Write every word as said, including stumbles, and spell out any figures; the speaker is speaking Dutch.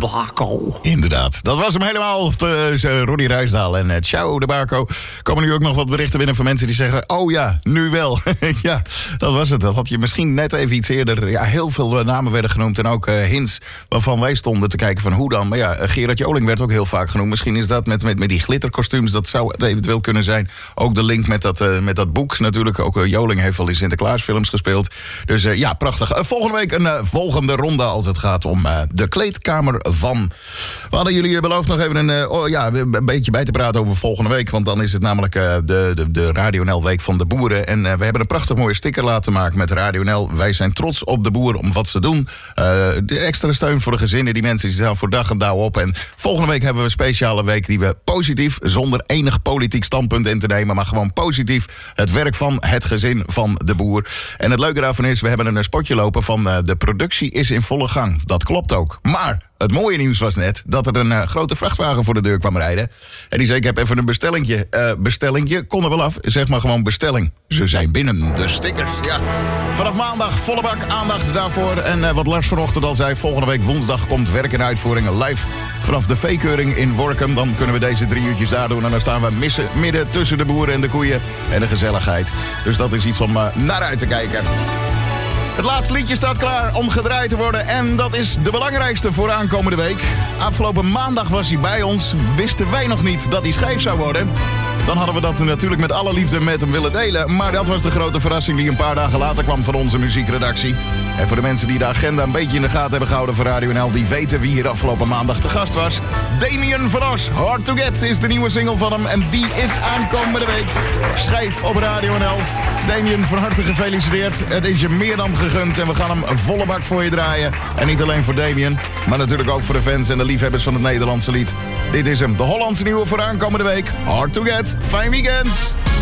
Barco. Inderdaad, dat was hem helemaal. Uh, Ronnie Ruisdaal en uh, Ciao de Barco. Komen nu ook nog wat berichten binnen van mensen die zeggen... oh ja, nu wel. Ja, dat was het. Dat had je misschien net even iets eerder... Ja, heel veel uh, namen werden genoemd en ook uh, hints... waarvan wij stonden te kijken van hoe dan. Maar ja, uh, Gerard Joling werd ook heel vaak genoemd. Misschien is dat met, met, met die glitterkostuums... dat zou het eventueel kunnen zijn. Ook de link met dat, uh, met dat boek natuurlijk. Ook uh, Joling heeft al in Sinterklaasfilms gespeeld. Dus uh, ja, prachtig. Uh, volgende week een uh, volgende ronde als het gaat om uh, de kleedkamer van... We hadden jullie beloofd nog even een, uh, oh, ja, een beetje bij te praten over volgende week. Want dan is het namelijk uh, de, de, de Radio N L Week van de Boeren. En uh, we hebben een prachtig mooie sticker laten maken met Radio N L. Wij zijn trots op de boeren om wat ze doen. Uh, de extra steun voor de gezinnen. Die mensen die staan voor dag en dauw op. En volgende week hebben we een speciale week die we positief... zonder enig politiek standpunt in te nemen... maar gewoon positief het werk van het gezin van de boer. En het leuke daarvan is, we hebben een spotje lopen van... Uh, de productie is in volle gang. Dat klopt ook. Maar... het mooie nieuws was net dat er een uh, grote vrachtwagen voor de deur kwam rijden. En die zei, ik heb even een bestellingje. Uh, bestellingje, kon er wel af. Zeg maar gewoon bestelling. Ze zijn binnen, de stickers. Ja. Vanaf maandag volle bak aandacht daarvoor. En uh, wat Lars vanochtend al zei, volgende week woensdag komt werk en uitvoering live vanaf de veekeuring in Workum. Dan kunnen we deze drie uurtjes daar doen. En dan staan we missen, midden tussen de boeren en de koeien en de gezelligheid. Dus dat is iets om uh, naar uit te kijken. Het laatste liedje staat klaar om gedraaid te worden. En dat is de belangrijkste voor aankomende week. Afgelopen maandag was hij bij ons. Wisten wij nog niet dat hij scheef zou worden. Dan hadden we dat natuurlijk met alle liefde met hem willen delen. Maar dat was de grote verrassing die een paar dagen later kwam van onze muziekredactie. En voor de mensen die de agenda een beetje in de gaten hebben gehouden voor Radio N L... die weten wie hier afgelopen maandag te gast was. Damien van Os, Hard to Get is de nieuwe single van hem. En die is aankomende week. Schijf op Radio N L. Damien, van harte gefeliciteerd. Het is je meer dan gegund en we gaan hem volle bak voor je draaien. En niet alleen voor Damien, maar natuurlijk ook voor de fans en de liefhebbers van het Nederlandse lied. Dit is hem, de Hollandse nieuwe voor aankomende week. Hard to Get. Fijn weekend.